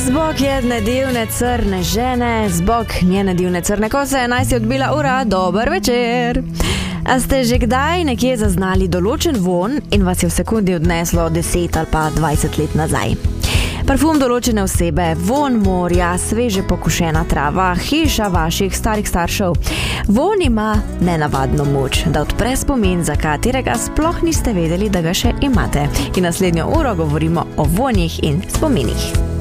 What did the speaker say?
Zbog jedne divne crne žene, zbog njene divne crne kose, 11 je odbila ura, dober večer. A ste že kdaj nekje zaznali določen von in vas je v sekundi odneslo 10 ali pa 20 let nazaj? Parfum določene osebe, von morja, sveže pokošena trava, hiša vaših starih staršev. Von ima nenavadno moč, da odpre spomin, za katerega sploh niste vedeli, da ga še imate. In naslednjo uro govorimo o vonjih in spominih.